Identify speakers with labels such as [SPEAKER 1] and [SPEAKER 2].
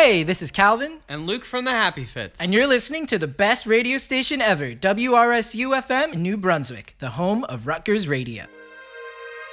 [SPEAKER 1] Hey, this is Calvin.
[SPEAKER 2] And Luke from the Happy Fits.
[SPEAKER 1] And you're listening to the best radio station ever, WRSU-FM in New Brunswick, the home of Rutgers Radio.